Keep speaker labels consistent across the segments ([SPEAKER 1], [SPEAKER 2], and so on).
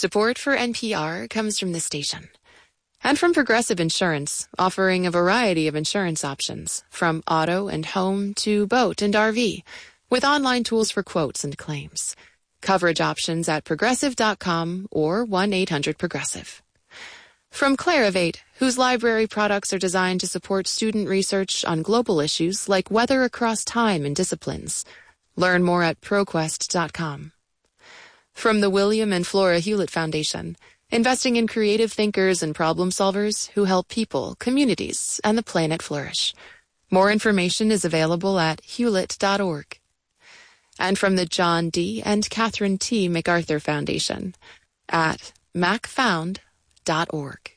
[SPEAKER 1] Support for NPR comes from this station. And from Progressive Insurance, offering a variety of insurance options, from auto and home to boat and RV, with online tools for quotes and claims. Coverage options at Progressive.com or 1-800-PROGRESSIVE. From Clarivate, whose library products are designed to support student research on global issues like weather across time and disciplines. Learn more at ProQuest.com. From the William and Flora Hewlett Foundation, investing in creative thinkers and problem solvers who help people, communities, and the planet flourish. More information is available at hewlett.org. And from the John D. and Catherine T. MacArthur Foundation at macfound.org.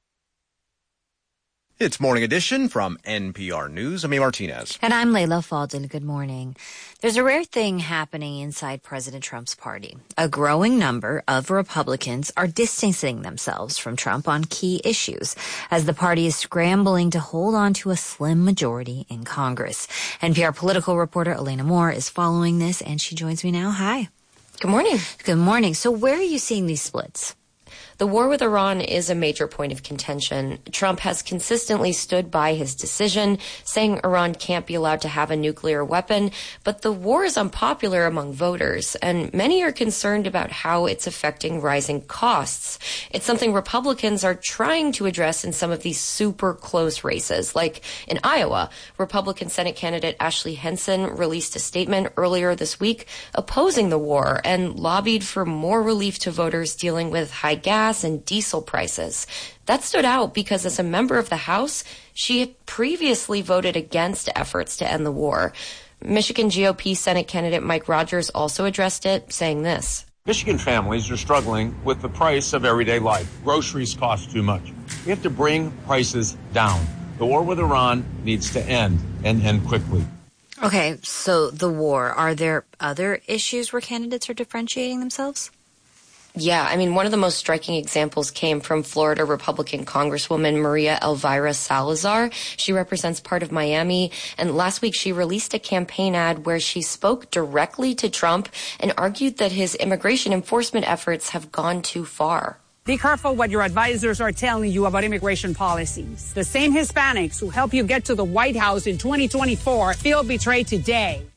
[SPEAKER 2] It's Morning Edition from NPR News. I'm A. Martinez.
[SPEAKER 3] And I'm Layla Faldin. Good morning. There's a rare thing happening inside President Trump's party. A growing number of Republicans are distancing themselves from Trump on key issues as the party is scrambling to hold on to a slim majority in Congress. NPR political reporter Elena Moore is following this, and she joins me now. Hi.
[SPEAKER 4] Good morning.
[SPEAKER 3] Good morning. So where are you seeing these splits?
[SPEAKER 4] The war with Iran is a major point of contention. Trump has consistently stood by his decision, saying Iran can't be allowed to have a nuclear weapon, but the war is unpopular among voters, and many are concerned about how it's affecting rising costs. It's something Republicans are trying to address in some of these super close races, like in Iowa. Republican Senate candidate Ashley Henson released a statement earlier this week opposing the war and lobbied for more relief to voters dealing with high gas and diesel prices. That stood out because as a member of the House, she had previously voted against efforts to end the war. Michigan GOP Senate candidate Mike Rogers also addressed it, saying this.
[SPEAKER 5] Michigan families are struggling with the price of everyday life. Groceries cost too much. We have to bring prices down. The war with Iran needs to end, and end quickly.
[SPEAKER 3] Okay, so the war. Are there other issues where candidates are differentiating themselves?
[SPEAKER 4] Yeah, I mean, one of the most striking examples came from Florida Republican Congresswoman Maria Elvira Salazar. She represents part of Miami, and last week she released a campaign ad where she spoke directly to Trump and argued that his immigration enforcement efforts have gone too far.
[SPEAKER 6] Be careful what your advisors are telling you about immigration policies. The same Hispanics who help you get to the White House in 2024 feel betrayed today.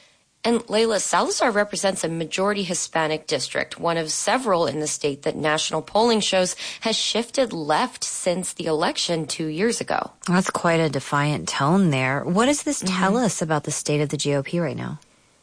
[SPEAKER 4] And Layla, Salazar represents a majority Hispanic district, one of several in the state that national polling shows has shifted left since the election 2 years ago.
[SPEAKER 3] That's quite a defiant tone there. What does this tell us about the state of the GOP right now?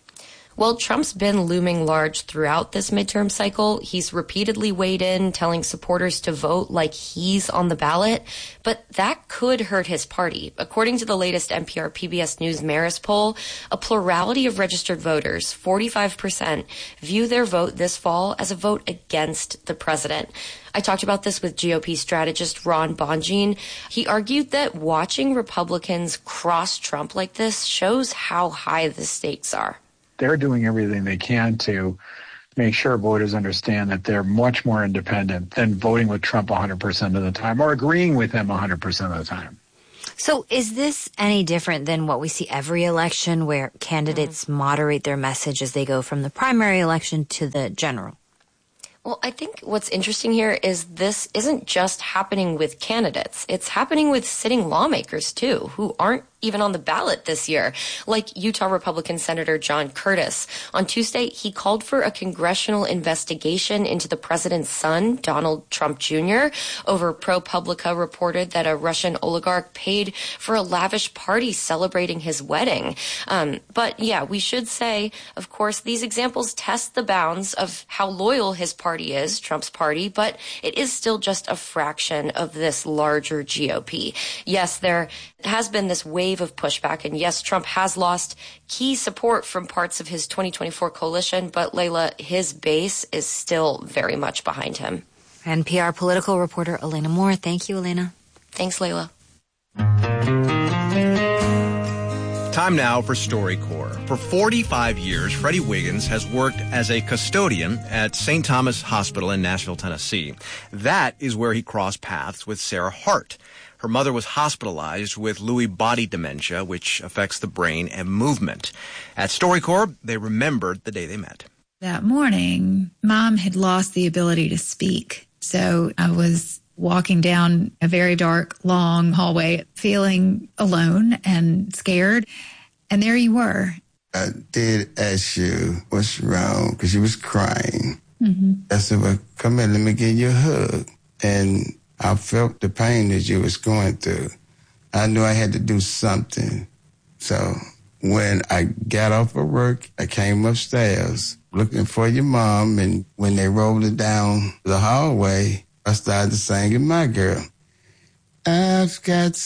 [SPEAKER 4] Well, Trump's been looming large throughout this midterm cycle. He's repeatedly weighed in, telling supporters to vote like he's on the ballot. But that could hurt his party. According to the latest NPR PBS News Marist poll, a plurality of registered voters, 45%, view their vote this fall as a vote against the president. I talked about this with GOP strategist Ron Bonjean. He argued that watching Republicans cross Trump like this shows how high the stakes are.
[SPEAKER 7] They're doing everything they can to make sure voters understand that they're much more independent than voting with Trump 100% of the time or agreeing with him 100% of the time.
[SPEAKER 3] So is this any different than what we see every election where candidates moderate their message as they go from the primary election to the general?
[SPEAKER 4] Well, I think what's interesting here is this isn't just happening with candidates. It's happening with sitting lawmakers, too, who aren't even on the ballot this year, like Utah Republican Senator John Curtis. On Tuesday, he called for a congressional investigation into the president's son, Donald Trump Jr., over ProPublica reported that a Russian oligarch paid for a lavish party celebrating his wedding. But yeah, we should say, of course, these examples test the bounds of how loyal his party is, Trump's party, but it is still just a fraction of this larger GOP. Yes, there has been this wave of pushback, and yes, Trump has lost key support from parts of his 2024 coalition, but Layla, his base is still very much behind him.
[SPEAKER 3] NPR political reporter Elena Moore. Thank you, Elena.
[SPEAKER 4] Thanks, Layla.
[SPEAKER 2] Time now for StoryCorps. For 45 years, Freddie Wiggins has worked as a custodian at St. Thomas Hospital in Nashville, Tennessee. That is where he crossed paths with Sarah Hart. Her mother was hospitalized with Lewy body dementia, which affects the brain and movement. At StoryCorps, they remembered the day they met.
[SPEAKER 8] That morning, Mom had lost the ability to speak. So I was walking down a very dark, long hallway, feeling alone and scared. And there you were.
[SPEAKER 9] I did ask you what's wrong because you was crying. I said, well, come here, let me give you a hug. And I felt the pain that you was going through. I knew I had to do something. So when I got off of work, I came upstairs looking for your mom. And when they rolled it down the hallway, I started singing My Girl. I've got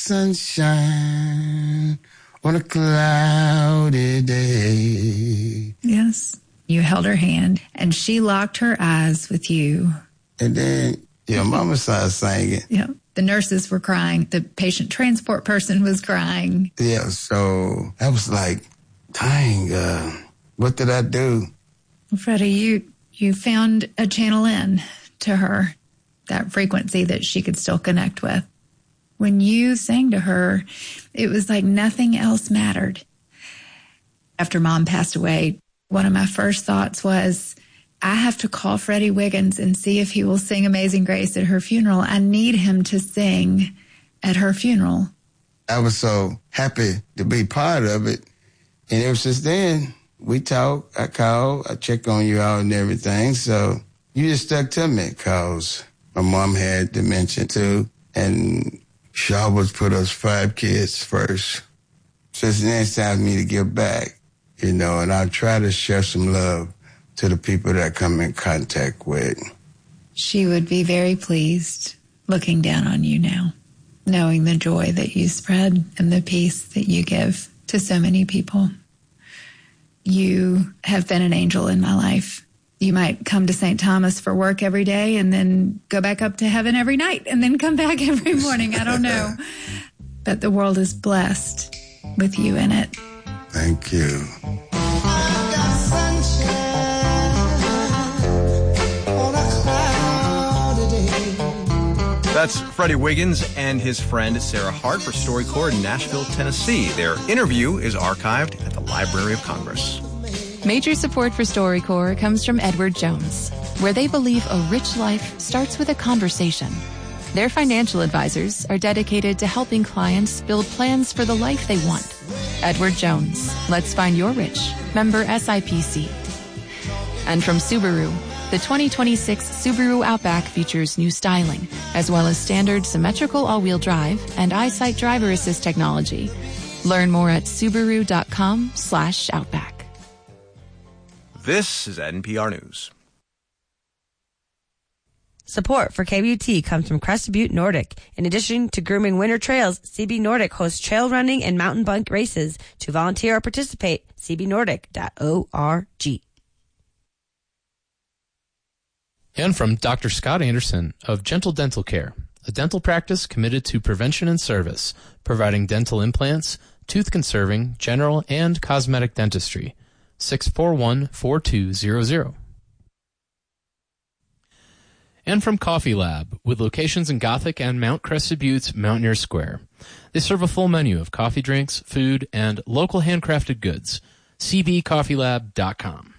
[SPEAKER 9] sunshine on a cloudy day.
[SPEAKER 8] Yes. You held her hand, and she locked her eyes with you.
[SPEAKER 9] And then your mama started singing.
[SPEAKER 8] Yeah. The nurses were crying. The patient transport person was crying.
[SPEAKER 9] Yeah, so I was like, dang, what did I do?
[SPEAKER 8] Well, Freddie, you found a channel in to her, that frequency that she could still connect with. When you sang to her, it was like nothing else mattered. After Mom passed away, one of my first thoughts was, I have to call Freddie Wiggins and see if he will sing Amazing Grace at her funeral. I need him to sing at her funeral.
[SPEAKER 9] I was so happy to be part of it. And ever since then, we talk, I call, I check on you all and everything. So you just stuck to me because my mom had dementia too. And she always put us 5 kids first. So it's the next time for me to give back. You know, and I try to share some love to the people that I come in contact with.
[SPEAKER 8] She would be very pleased looking down on you now, knowing the joy that you spread and the peace that you give to so many people. You have been an angel in my life. You might come to St. Thomas for work every day and then go back up to heaven every night and then come back every morning. I don't know. But the world is blessed with you in it.
[SPEAKER 9] Thank you.
[SPEAKER 2] That's Freddie Wiggins and his friend Sarah Hart for StoryCorps in Nashville, Tennessee. Their interview is archived at the Library of Congress.
[SPEAKER 1] Major support for StoryCorps comes from Edward Jones, where they believe a rich life starts with a conversation. Their financial advisors are dedicated to helping clients build plans for the life they want. Edward Jones, let's find your rich. Member SIPC. And from Subaru, the 2026 Subaru Outback features new styling, as well as standard symmetrical all-wheel drive and EyeSight driver assist technology. Learn more at Subaru.com/Outback.
[SPEAKER 2] This is NPR News.
[SPEAKER 10] Support for KBUT comes from Crested Butte Nordic. In addition to grooming winter trails, CB Nordic hosts trail running and mountain bike races. To volunteer or participate, cbnordic.org.
[SPEAKER 11] And from Dr. Scott Anderson of Gentle Dental Care, a dental practice committed to prevention and service, providing dental implants, tooth conserving, general, and cosmetic dentistry. 641-4200. And from Coffee Lab, with locations in Gothic and Mount Crested Butte's Mountaineer Square. They serve a full menu of coffee drinks, food, and local handcrafted goods. cbcoffeelab.com.